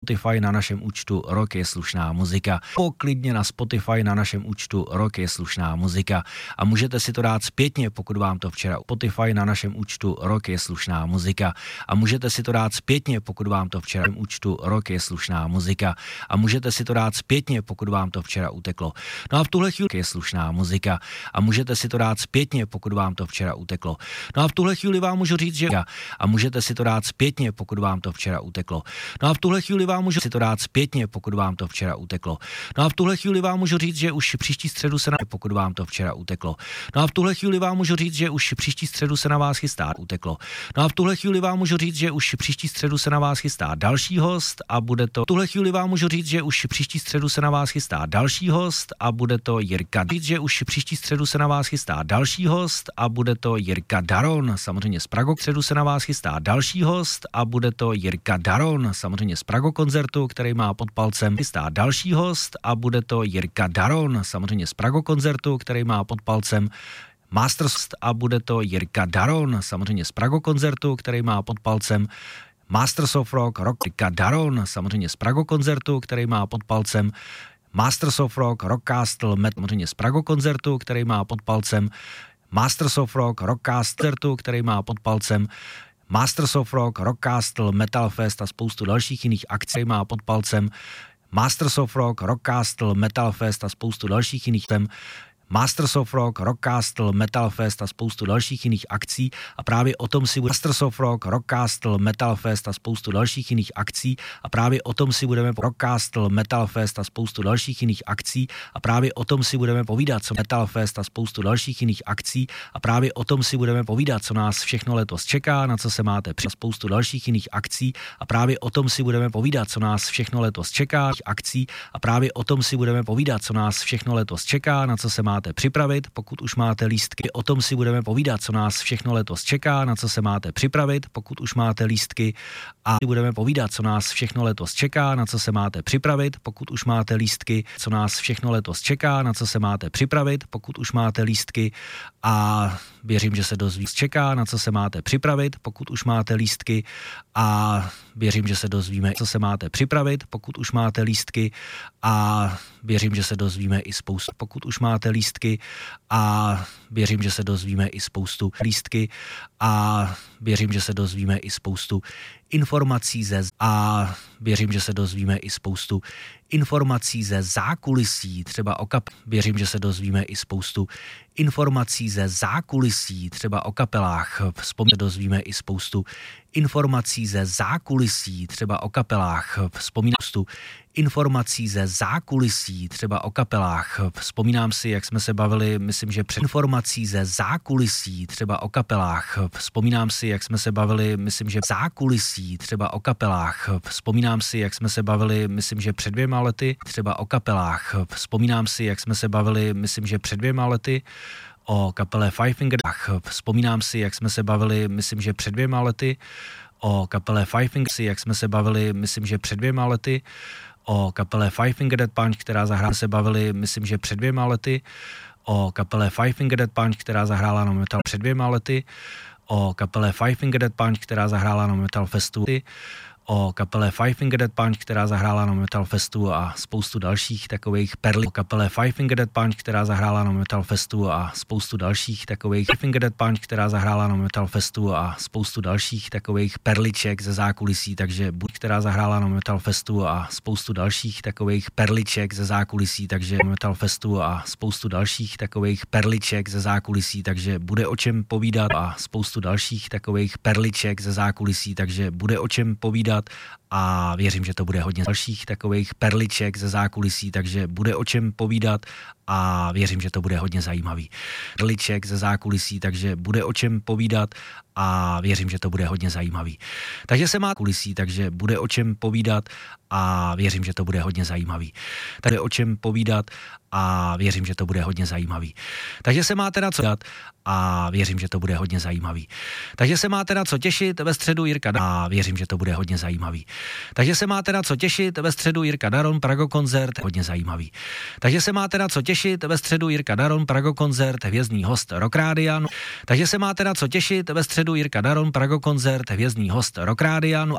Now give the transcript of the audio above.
Spotify na našem účtu Rok je slušná muzika. Poklidně na Spotify na našem účtu Rok je slušná muzika. A můžete si to dát zpětně, pokud vám to včera Spotify na našem účtu Rok je slušná muzika. A můžete si to dát zpětně, pokud vám to včera účtu Rok je slušná muzika. A můžete si to dát zpětně, pokud vám to včera uteklo. No a v tuhle chvíli je slušná muzika. A můžete si to dát zpětně, pokud vám to včera uteklo. No a v tuhle chvíli vám můžu říct, že a můžete si to dát zpětně, pokud vám to včera uteklo. No a v tuhle chvíli vám můžu si to dát zpětně, pokud vám to včera uteklo. No a v tuhle chvíli vám můžu říct, že už příští středu se na pokud vám to včera uteklo. No a v tuhle chvíli vám můžu říct, že už příští středu se na vás chystá uteklo. No a v tuhle chvíli vám můžu říct, že už příští středu se na vás chystá další host a bude to. V tuhle chvíli vám můžu říct, že už příští středu se na vás chystá další host a bude to Jirka. Říct, že už příští středu se na vás chystá další host a bude to Jirka Daron, samozřejmě z Prago. Středu se na vás chystá další host a bude to Jirka Daron, samozřejmě z Prago koncertu, který má pod palcem chystá další host a bude to Jirka Daron, samozřejmě z Prago koncertu, který má pod palcem Masters a bude to Jirka Daron, samozřejmě z Prago koncertu, který má pod palcem Masters of Rock, Jirka Daron, samozřejmě z Prago koncertu, který má pod palcem Masters of Rock, Rockcastle, samozřejmě z Prago koncertu, který má pod palcem Masters of Rock, Rockcastle, který má pod palcem Masters of Rock, Rockcastle, Metal Fest a spoustu dalších jiných akcí má pod palcem Masters of Rock, Rockcastle, Metal Fest a spoustu dalších jiných Masters of Rock, Rockcastle, Metal Fest a spoustu dalších jiných akcí a právě o tom si bude Masters of Rock, Rockcastle, Metal Fest a spoustu dalších jiných akcí a právě o tom si budeme Rockcastle, Metal Fest a spoustu dalších jiných akcí a právě o tom si budeme povídat, co Metal Fest a spoustu dalších jiných akcí a právě o tom si budeme povídat, co nás všechno letos čeká, na co se máte při spoustu dalších jiných akcí a právě o tom si budeme povídat, co nás všechno letos čeká, akcí a právě o tom si budeme povídat, co nás všechno letos čeká, na co se máte připravit, pokud už máte lístky. O tom si budeme povídat, co nás všechno letos čeká, na co se máte připravit, pokud už máte lístky. A budeme povídat, co nás všechno letos čeká, na co se máte připravit, pokud už máte lístky. Co nás všechno letos čeká, na co se máte připravit, pokud už máte lístky. A věřím, že se dozvíte, čeká, na co se máte připravit, pokud už máte lístky. A věřím, že se dozvíme, co se máte připravit, pokud už máte lístky. A věřím, že se dozvíme i spoustu, pokud už máte lístky. A věřím, že se dozvíme i spoustu lístky. A věřím, že se dozvíme i spoustu informací a věřím, že se dozvíme i spoustu informací ze zákulisí, třeba o věřím, že se dozvíme i spoustu informací ze zákulisí, třeba o kapelách. Dozvíme i spoustu informací ze zákulisí, třeba o kapelách. Informací ze zákulisí, třeba o kapelách. Vzpomínám si, jak jsme se bavili, myslím, že před informací ze zákulisí, třeba o kapelách. Vzpomínám si, jak jsme se bavili, myslím, že zákulisí, třeba o kapelách. Vzpomínám si, jak jsme se bavili, myslím, že před 2 lety, třeba o kapelách. Vzpomínám si, jak jsme se bavili, myslím, že před 2 lety, o kapele Five Finger. Vzpomínám si, jak jsme se bavili, myslím, že před 2 lety, o kapele Five Finger, jak jsme se bavili, myslím, že před 2 lety, o kapele Five Finger Death Punch, která zahrála, se bavili, myslím, že před 2 lety, o kapele Five Finger Death Punch, která zahrála na Metal před 2 lety, o kapele Five Finger Death Punch, která zahrála na Metal Festu, o kapele Five Finger Death Punch, která zahrála na Metal Festu a spoustu dalších takových perlí. O kapele Five Finger Death Punch, která zahrála na Metal Festu a spoustu dalších takových Five Finger Death Punch, která zahrála na Metal Festu a spoustu dalších takových perliček ze zákulisí, takže která zahrála na Metal Festu a spoustu dalších takových perliček ze zákulisí, takže Metal Festu a spoustu dalších takových perliček ze zákulisí, takže bude o čem povídat a spoustu dalších takových perliček ze zákulisí, takže bude o čem povídat a věřím, že to bude hodně dalších takových perliček ze zákulisí, takže bude o čem povídat a věřím, že to bude hodně zajímavý. Perliček ze zákulisí, takže bude o čem povídat a věřím, že to bude hodně zajímavý. Takže se má kulisí, takže bude o čem povídat a věřím, že to bude hodně zajímavý. Takže o čem povídat a věřím, že to bude hodně zajímavý. Takže se máte na co dát a věřím, že to bude hodně zajímavý. Takže se máte na co těšit ve středu Jirka a věřím, že to bude hodně zajímavý. Takže se máte na co těšit ve středu Jirka Daron, Prago koncert, hodně zajímavý. Takže se máte na co těšit ve středu Jirka Daron, Prago koncert, hvězdný host Rock Rádia. Takže se máte na co těšit ve středu Jirka Daron, Prago koncert, hvězdný host Rock Rádia.